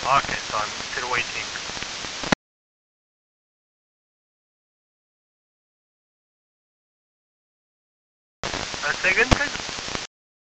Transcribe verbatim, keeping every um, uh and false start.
Okay, so I'm still waiting. A second, please.